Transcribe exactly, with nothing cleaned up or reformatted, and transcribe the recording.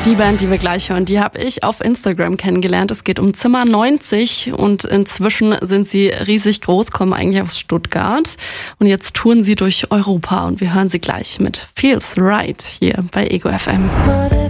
Die Band, die wir gleich hören, die habe ich auf Instagram kennengelernt. Es geht um Zimmer neunzig und inzwischen sind sie riesig groß, kommen eigentlich aus Stuttgart. Und jetzt touren sie durch Europa und wir hören sie gleich mit Feels Right hier bei Ego F M.